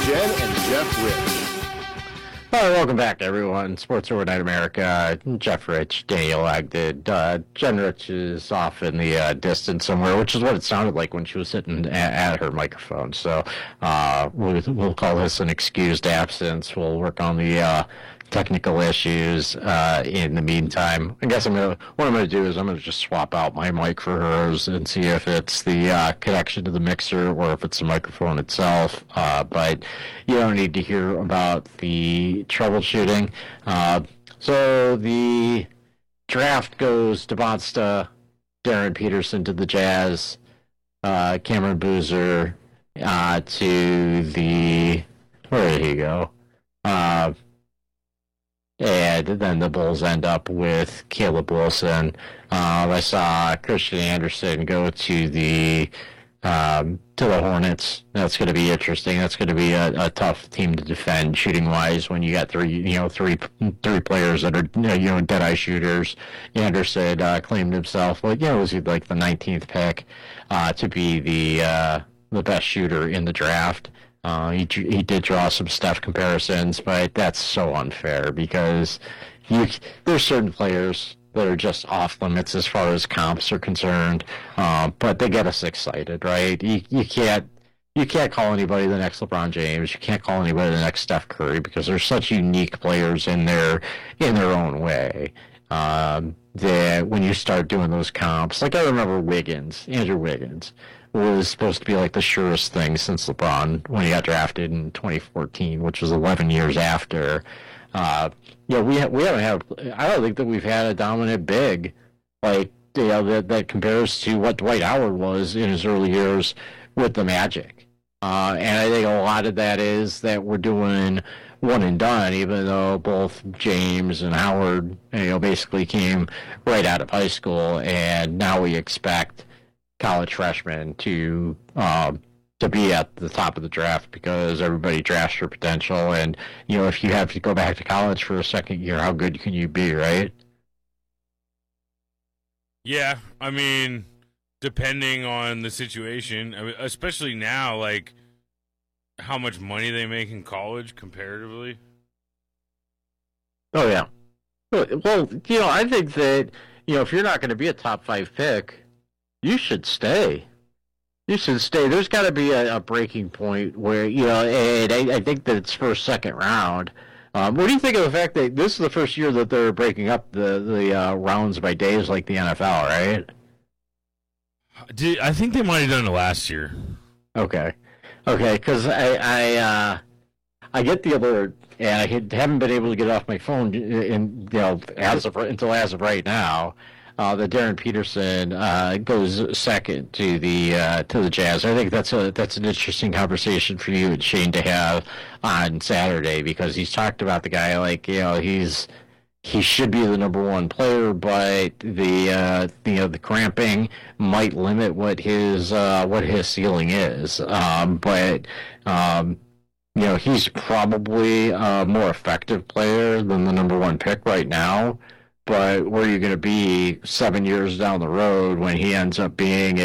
Jen and Jeff Rich. All right, welcome back, everyone. Sports Overnight America. Jeff Rich, Daniel Agdid. Jen Rich is off in the distance somewhere, which is what it sounded like when she was sitting at her microphone. So we'll call this an excused absence. We'll work on the technical issues in the meantime. I guess what I'm going to do is I'm going to just swap out my mic for hers and see if it's the connection to the mixer or if it's the microphone itself. But you don't need to hear about the troubleshooting. So the draft goes Devonsta, Darren Peterson to the Jazz, Cameron Boozer to the, where did he go? And then the Bulls end up with Caleb Wilson. I saw Christian Anderson go to the Hornets. That's going to be interesting. That's going to be a tough team to defend shooting wise when you got three players that are dead eye shooters. Anderson claimed himself, was he like the 19th pick to be the best shooter in the draft. He did draw some Steph comparisons, but that's so unfair because there's certain players that are just off limits as far as comps are concerned, but they get us excited, right? You can't call anybody the next LeBron James. You can't call anybody the next Steph Curry because they're such unique players in their own way. That when you start doing those comps, like I remember Andrew Wiggins was supposed to be like the surest thing since LeBron when he got drafted in 2014, which was 11 years after. We haven't had. I don't think that we've had a dominant big that compares to what Dwight Howard was in his early years with the Magic. And I think a lot of that is that we're doing one and done, even though both James and Howard, basically came right out of high school, and now we expect college freshmen to be at the top of the draft because everybody drafts for potential. And, if you have to go back to college for a second year, how good can you be, right? Yeah, I mean, depending on the situation, especially now, like how much money they make in college comparatively. Oh, yeah. Well, I think that, if you're not going to be a top 5 pick, you should stay. There's got to be a breaking point where, and I think that it's first, second round. What do you think of the fact that this is the first year that they're breaking up the rounds by days like the NFL, right? I think they might have done it last year. Okay, because I get the alert, and I haven't been able to get off my phone until as of right now. That Darren Peterson goes second to the Jazz. I think that's an interesting conversation for you and Shane to have on Saturday because he's talked about the guy he should be the number one player, but the cramping might limit what his ceiling is. But he's probably a more effective player than the number one pick right now. But where are you going to be 7 years down the road when he ends up being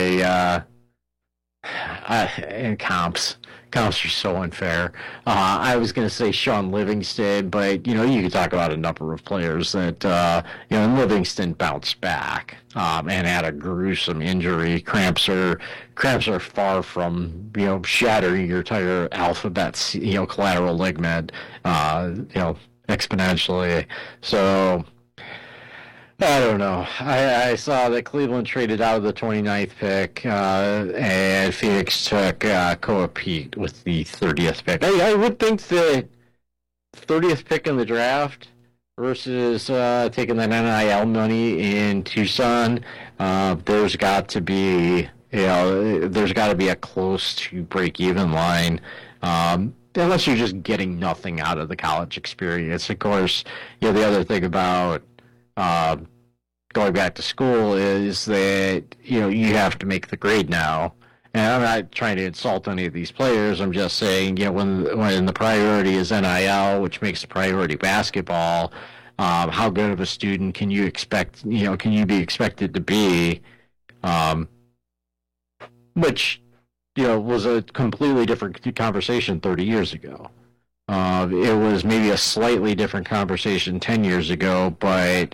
and comps are so unfair. I was going to say Sean Livingston, but you can talk about a number of players that Livingston bounced back and had a gruesome injury. Cramps are far from shattering your entire alphabet's collateral ligament exponentially. So I don't know. I saw that Cleveland traded out of the 29th pick, and Phoenix took Koa Pete with the 30th pick. I would think that 30th pick in the draft versus taking that NIL money in Tucson, there's got to be a close to break-even line. Unless you're just getting nothing out of the college experience. Of course, the other thing about going back to school is that you have to make the grade now, and I'm not trying to insult any of these players. I'm just saying when the priority is NIL, which makes the priority basketball, how good of a student can you expect? Can you be expected to be? Which was a completely different conversation 30 years ago. It was maybe a slightly different conversation 10 years ago, but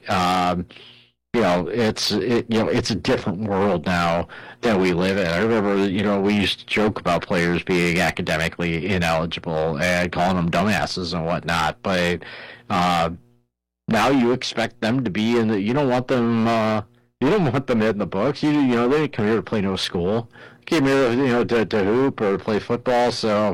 it's a different world now that we live in. I remember, we used to joke about players being academically ineligible and calling them dumbasses and whatnot, but now you expect them to be in the. You don't want them. You don't want them in the books. They didn't come here to play no school. They came here, to hoop or play football. So,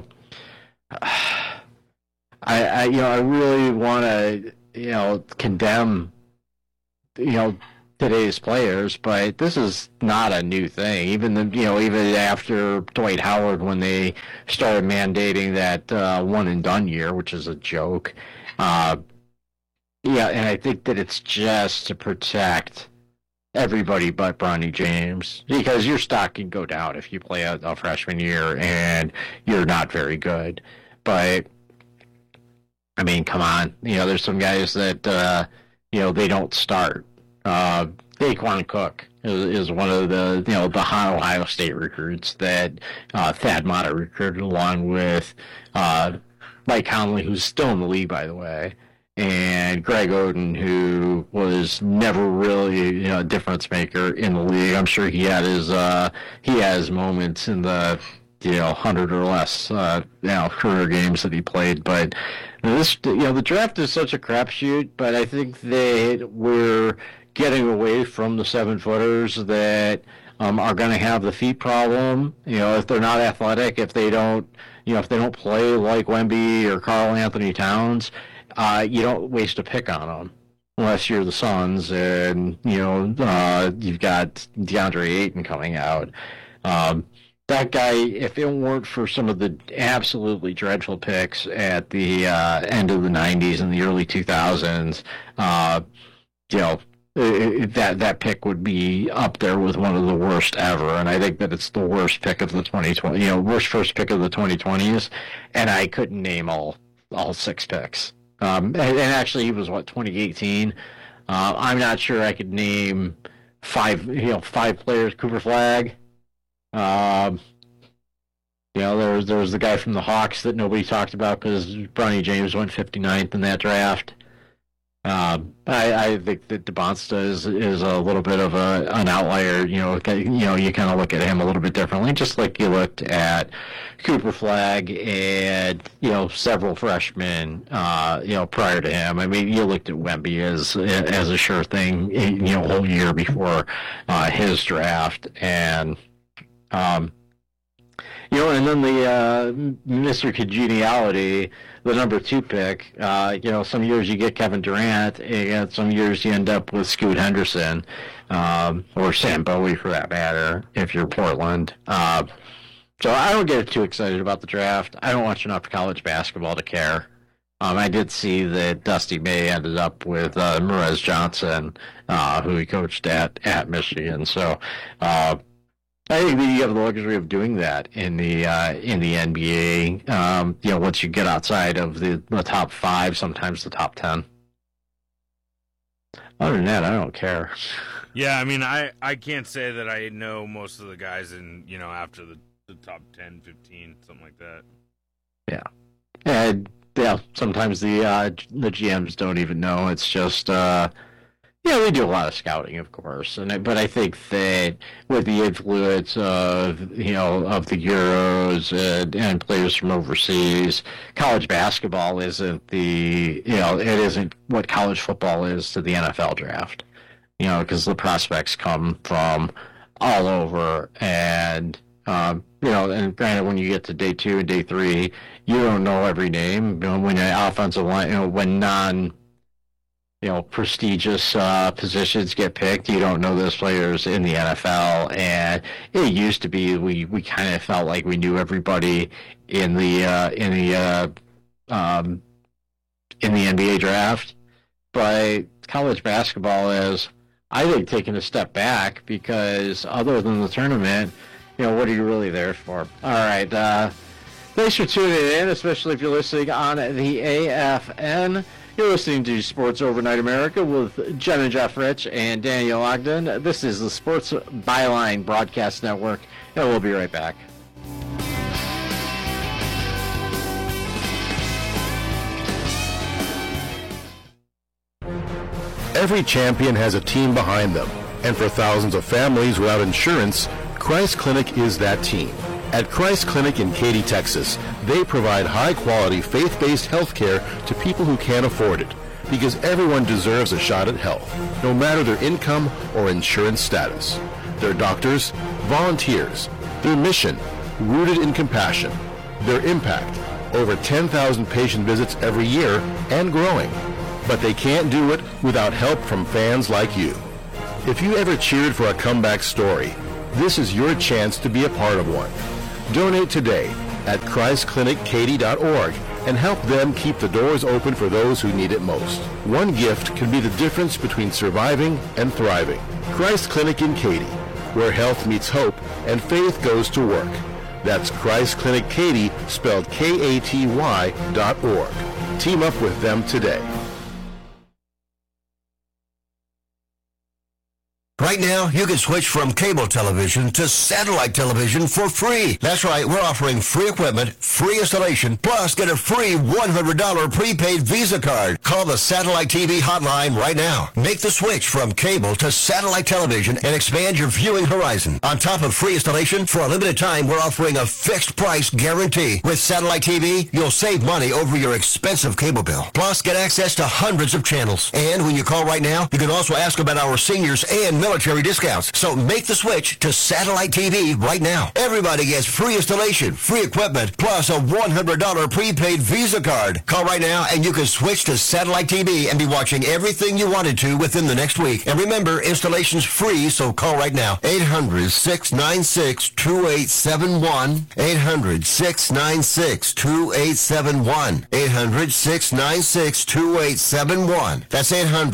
I really want to, condemn, today's players, but this is not a new thing. Even after Dwight Howard, when they started mandating that one and done year, which is a joke. Yeah, and I think that it's just to protect everybody but Bronny James, because your stock can go down if you play a freshman year and you're not very good. But I mean, come on, there's some guys that they don't start. Daquan Cook is one of the Ohio State recruits that Thad Matta recruited, along with Mike Conley, who's still in the league, by the way, and Greg Oden, who was never really a difference maker in the league. I'm sure he has moments in the 100 or less career games that he played, but the draft is such a crapshoot. But I think that we're getting away from the 7-footers that are going to have the feet problem. If they're not athletic, if they don't play like Wemby or Karl Anthony Towns, you don't waste a pick on them unless you're the Suns and you've got DeAndre Ayton coming out. That guy, if it weren't for some of the absolutely dreadful picks at the end of the 90s and the early 2000s, that pick would be up there with one of the worst ever. And I think that it's the worst pick of the 2020, worst first pick of the 2020s. And I couldn't name all 6 picks. And actually, he was 2018. I'm not sure I could name 5 players. Cooper Flagg. There was the guy from the Hawks that nobody talked about because Bronny James went 59th in that draft. I think that DeBonsta is a little bit of an outlier. You kind of look at him a little bit differently, just like you looked at Cooper Flagg and several freshmen prior to him. I mean, you looked at Wemby as a sure thing a whole year before his draft, and and then the Mr. Congeniality, the number 2 pick. Some years you get Kevin Durant, and some years you end up with Scoot Henderson, or Sam Bowie for that matter, if you're Portland. So I don't get too excited about the draft. I don't watch enough college basketball to care. I did see that Dusty May ended up with Merez Johnson, who he coached at Michigan. So I think that you have the luxury of doing that in the NBA. Once you get outside of the top 5, sometimes the top 10. Other than that, I don't care. Yeah, I mean, I can't say that I know most of the guys in after the top 10, 15, something like that. Yeah, and sometimes the GMs don't even know. It's just. We do a lot of scouting, of course, but I think that with the influence of of the Euros and players from overseas, college basketball isn't it isn't what college football is to the NFL draft. Because the prospects come from all over, and and granted, when you get to day 2 and day 3, you don't know every name. When an offensive line, when non prestigious positions get picked, you don't know those players in the NFL. And it used to be we kind of felt like we knew everybody in the NBA draft. But college basketball is, I think, taking a step back, because other than the tournament, what are you really there for? All right, thanks for tuning in, especially if you're listening on the AFN. You're listening to Sports Overnight America with Jen and Jeff Rich and Daniel Ogden. This is the Sports Byline Broadcast Network, and we'll be right back. Every champion has a team behind them, and for thousands of families without insurance, Christ Clinic is that team. At Christ Clinic in Katy, Texas, they provide high-quality, faith-based health care to people who can't afford it, because everyone deserves a shot at health, no matter their income or insurance status. Their doctors, volunteers, their mission, rooted in compassion, their impact, over 10,000 patient visits every year and growing. But they can't do it without help from fans like you. If you ever cheered for a comeback story, this is your chance to be a part of one. Donate today at ChristClinicKaty.org and help them keep the doors open for those who need it most. One gift can be the difference between surviving and thriving. Christ Clinic in Katy, where health meets hope and faith goes to work. That's Christ Clinic Katy, spelled Katy.org. Team up with them today. Right now, you can switch from cable television to satellite television for free. That's right, we're offering free equipment, free installation, plus get a free $100 prepaid Visa card. Call the Satellite TV hotline right now. Make the switch from cable to satellite television and expand your viewing horizon. On top of free installation, for a limited time, we're offering a fixed price guarantee. With Satellite TV, you'll save money over your expensive cable bill. Plus, get access to hundreds of channels. And when you call right now, you can also ask about our seniors and military discounts. So make the switch to Satellite TV right now. Everybody gets free installation, free equipment, plus a $100 prepaid Visa card. Call right now and you can switch to Satellite TV and be watching everything you wanted to within the next week. And remember, installation's free, so call right now. 800-696-2871. 800-696-2871. 800-696-2871. That's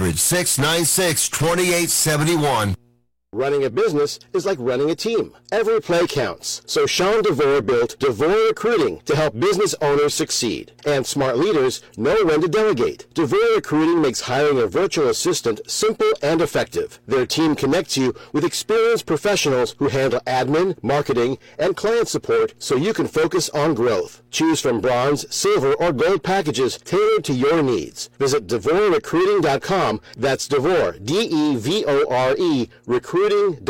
800-696-2871. Running a business is like running a team. Every play counts. So Sean DeVore built DeVore Recruiting to help business owners succeed. And smart leaders know when to delegate. DeVore Recruiting makes hiring a virtual assistant simple and effective. Their team connects you with experienced professionals who handle admin, marketing, and client support so you can focus on growth. Choose from bronze, silver, or gold packages tailored to your needs. Visit DeVoreRecruiting.com. That's DeVore, D-E-V-O-R-E, recruiting.com.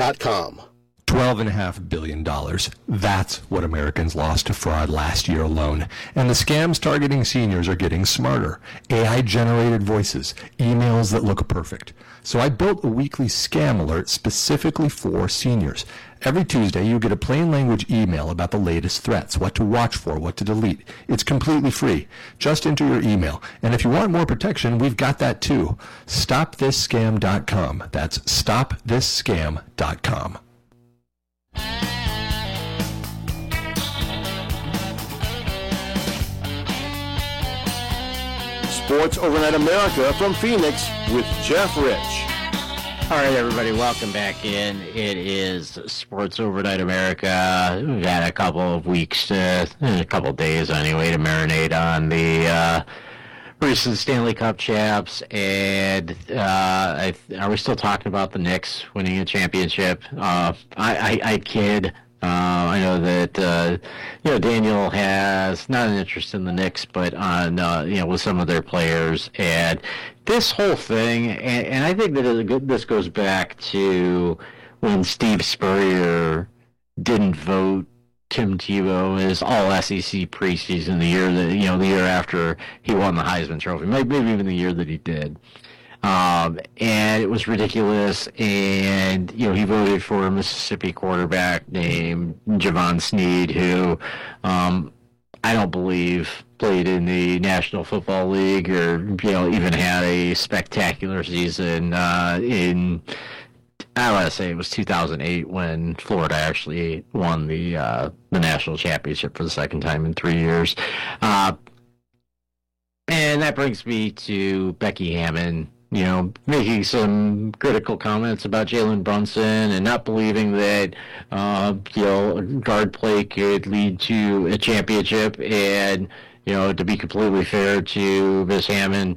$12.5 billion. That's what Americans lost to fraud last year alone. And the scams targeting seniors are getting smarter. AI-generated voices, emails that look perfect. So I built a weekly scam alert specifically for seniors. Every Tuesday, you get a plain language email about the latest threats, what to watch for, what to delete. It's completely free. Just enter your email. And if you want more protection, we've got that too. StopThisScam.com. That's StopThisScam.com. Sports Overnight America from Phoenix with Jeff Rich. All right, everybody, welcome back in. It is Sports Overnight America. We've had a couple of weeks, a couple of days anyway, to marinate on the recent Stanley Cup champs. And are we still talking about the Knicks winning a championship? I kid. I know that Daniel has not an interest in the Knicks, but on with some of their players, and this whole thing, and I think that this goes back to when Steve Spurrier didn't vote Tim Tebow as all SEC preseason the year after he won the Heisman Trophy, maybe even the year that he did. And it was ridiculous, and he voted for a Mississippi quarterback named Javon Sneed, who I don't believe played in the National Football League or even had a spectacular season in, I want to say it was 2008 when Florida actually won the national championship for the second time in 3 years. And that brings me to Becky Hammon, making some critical comments about Jalen Brunson and not believing that, guard play could lead to a championship. And, to be completely fair to Ms. Hammon,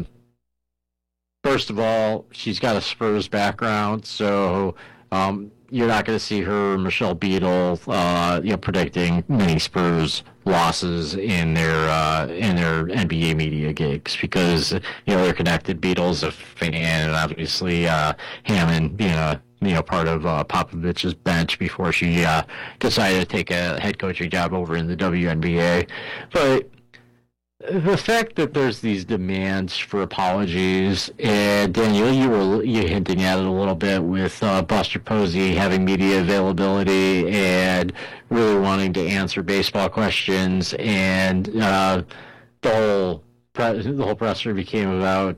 first of all, she's got a Spurs background, so you're not going to see her, Michelle Beadle, predicting many Spurs losses in their NBA media gigs because they're connected. Beadle's a fan, and obviously Hammond being a part of Popovich's bench before she decided to take a head coaching job over in the WNBA. But the fact that there's these demands for apologies, and Daniel, you hinting at it a little bit with Buster Posey having media availability and really wanting to answer baseball questions, and the whole presser became about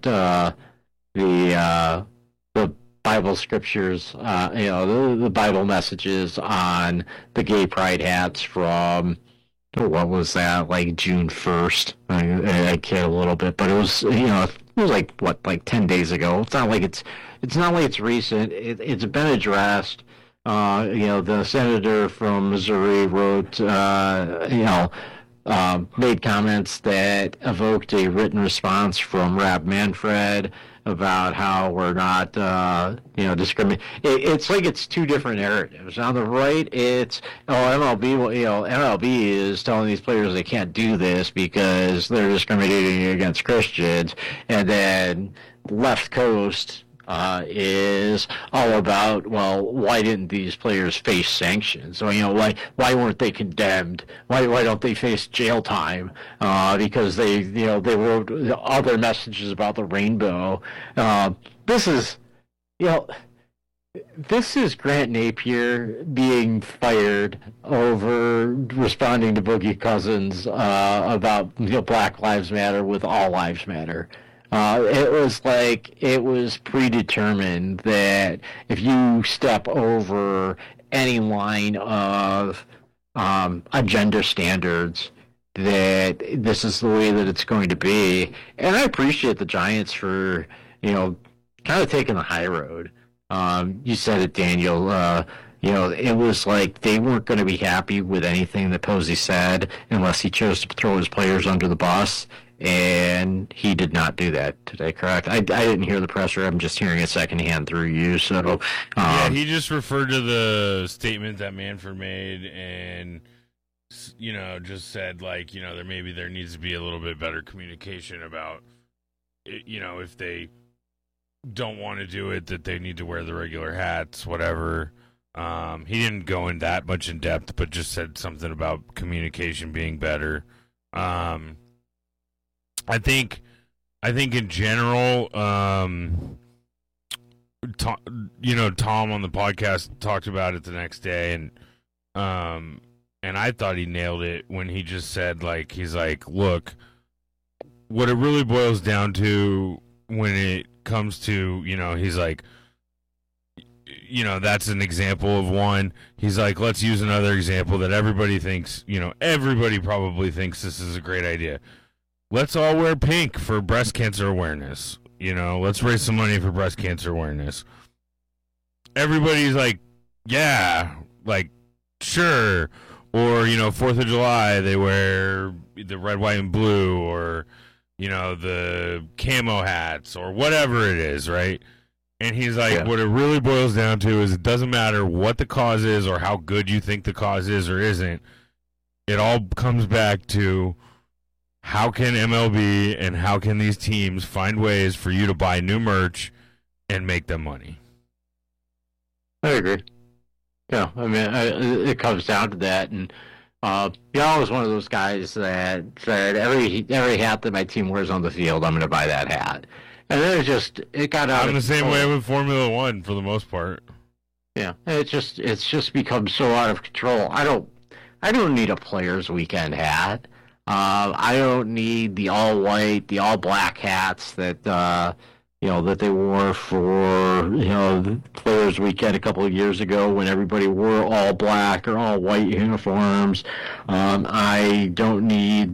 the Bible scriptures, the Bible messages on the gay pride hats from. What was that, like June 1st? I kid a little bit, but it was, it was like 10 days ago. It's not like it's recent. It's been addressed. The senator from Missouri wrote, made comments that evoked a written response from Rab Manfred about how we're not, discriminating. It's like it's two different narratives. On the right, it's, MLB is telling these players they can't do this because they're discriminating against Christians, and then left coast is all about, well, why didn't these players face sanctions? So, why weren't they condemned? Why don't they face jail time? Because they wrote other messages about the rainbow. This is Grant Napier being fired over responding to Boogie Cousins about Black Lives Matter with All Lives Matter. It was predetermined that if you step over any line of agenda standards, that this is the way that it's going to be. And I appreciate the Giants for, kind of taking the high road. You said it, Daniel. It was like they weren't going to be happy with anything that Posey said unless he chose to throw his players under the bus. And he did not do that today, correct? I didn't hear the presser. I'm just hearing it secondhand through you. So he just referred to the statement that Manfred made and, just said, there needs to be a little bit better communication about, if they don't want to do it, that they need to wear the regular hats, whatever. He didn't go in that much in depth, but just said something about communication being better. I think in general, Tom on the podcast talked about it the next day, and I thought he nailed it when he just said, look, what it really boils down to when it comes to, he's like, that's an example of one. He's like, let's use another example that everybody thinks, everybody probably thinks this is a great idea. Let's all wear pink for breast cancer awareness. Let's raise some money for breast cancer awareness. Everybody's like, yeah, sure. Or, 4th of July, they wear the red, white, and blue, or, the camo hats, or whatever it is, right? And he's like, What it really boils down to is it doesn't matter what the cause is or how good you think the cause is or isn't. It all comes back to, how can MLB and how can these teams find ways for you to buy new merch and make them money? I agree. Yeah, I mean, it comes down to that. And I was one of those guys that said, every hat that my team wears on the field, I'm going to buy that hat. And then it got out. I'm the same way with Formula One for the most part. Yeah, it's just become so out of control. I don't need a player's weekend hat. I don't need the all white, the all black hats that that they wore for the Players Weekend a couple of years ago when everybody wore all black or all white uniforms. I don't need the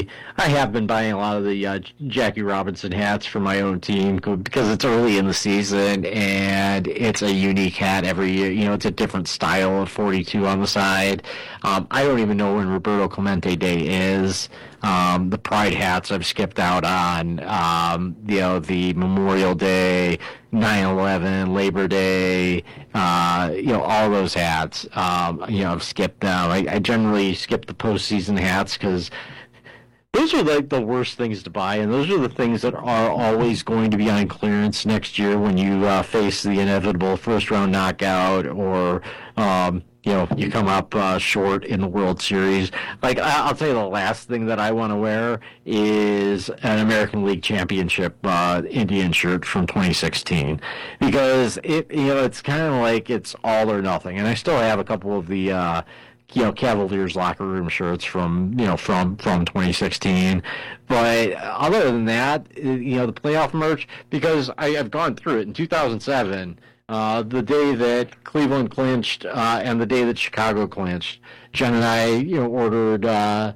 I have been buying a lot of the Jackie Robinson hats for my own team because it's early in the season and it's a unique hat every year. You know, it's a different style of 42 on the side. I don't even know when Roberto Clemente Day is. The Pride hats I've skipped out on. You know, the Memorial Day, 9/11, Labor Day, you know, all those hats. You know, I've skipped them. I generally skip the postseason hats because those are like the worst things to buy, and those are the things that are always going to be on clearance next year when you face the inevitable first-round knockout or, you know, you come up short in the World Series. Like, I'll tell you, the last thing that I want to wear is an American League Championship Indian shirt from 2016 because it's kind of like it's all or nothing. And I still have a couple of the Cavaliers locker room shirts from 2016. But other than that, the playoff merch, because I've gone through it in 2007. The day that Cleveland clinched and the day that Chicago clinched, Jen and I ordered